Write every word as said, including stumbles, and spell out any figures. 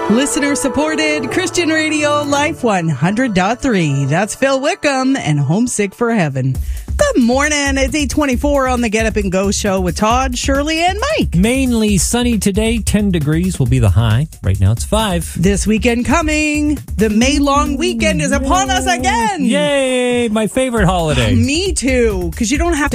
Listener supported Christian Radio Life one hundred point three. That's Phil Wickham and Homesick for Heaven. Good morning. It's eight twenty-four on the Get Up and Go show with Todd, Shirley, and Mike. Mainly sunny today. ten degrees will be the high. Right now it's five. This weekend coming. The May long weekend is upon us again. Yay! My favorite holiday. Me too. Because you don't have to